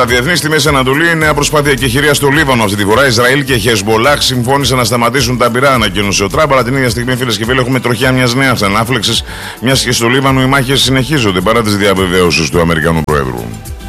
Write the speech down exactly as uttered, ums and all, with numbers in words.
στα διεθνή στη Μέση Ανατολή, νέα προσπάθεια εκεχηρίας στο Λίβανο. Αυτή τη φορά Ισραήλ και Χεσμολάχ συμφώνησαν να σταματήσουν τα πυρά, ανακοίνωσε ο Τραμπ. Αλλά την ίδια στιγμή, φίλες και φίλοι, έχουμε τροχιά μιας νέας ανάφλεξης, μιας και στο Λίβανο οι μάχες συνεχίζονται παρά τις διαβεβαιώσεις του Αμερικανού Προέδρου.